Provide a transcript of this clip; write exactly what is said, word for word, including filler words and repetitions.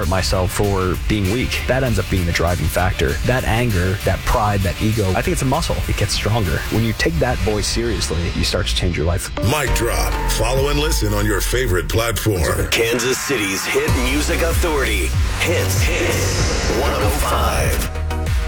myself for being weak. That ends up being the driving factor. That anger, that pride, that ego, I think it's a muscle. It gets stronger. When you take that voice seriously, you start to change your life. Mic drop. Follow and listen on your favorite platform. Kansas City's hit music authority. Hits. Hits. one oh five.